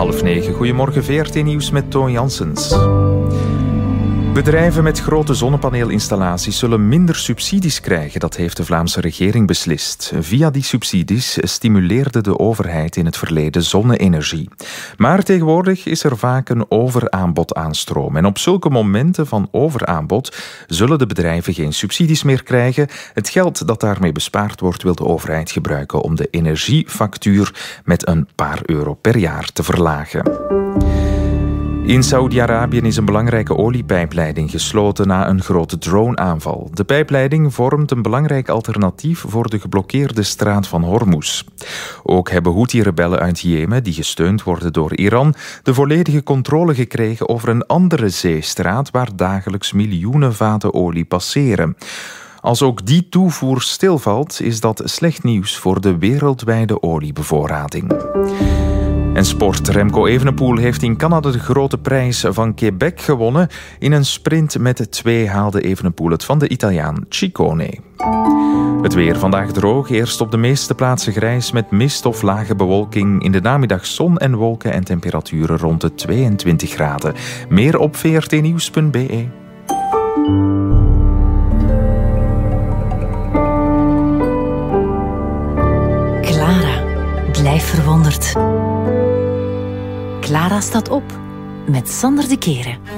8:30. Goedemorgen, VRT-nieuws met Toon Janssens. Bedrijven met grote zonnepaneelinstallaties zullen minder subsidies krijgen. Dat heeft de Vlaamse regering beslist. Via die subsidies stimuleerde de overheid in het verleden zonne-energie. Maar tegenwoordig is er vaak een overaanbod aan stroom. En op zulke momenten van overaanbod zullen de bedrijven geen subsidies meer krijgen. Het geld dat daarmee bespaard wordt, wil de overheid gebruiken om de energiefactuur met een paar euro per jaar te verlagen. In Saoedi-Arabië is een belangrijke oliepijpleiding gesloten na een grote droneaanval. De pijpleiding vormt een belangrijk alternatief voor de geblokkeerde straat van Hormuz. Ook hebben Houthi-rebellen uit Jemen, die gesteund worden door Iran, de volledige controle gekregen over een andere zeestraat waar dagelijks miljoenen vaten olie passeren. Als ook die toevoer stilvalt, is dat slecht nieuws voor de wereldwijde oliebevoorrading. En sport. Remco Evenepoel heeft in Canada de grote prijs van Quebec gewonnen. In een sprint met 2 haalde Evenepoel het van de Italiaan Ciccone. Het weer vandaag droog. Eerst op de meeste plaatsen grijs met mist of lage bewolking. In de namiddag zon en wolken en temperaturen rond de 22 graden. Meer op vrtnieuws.be. Clara, blijf verwonderd. Clara staat op met Sander de Keren.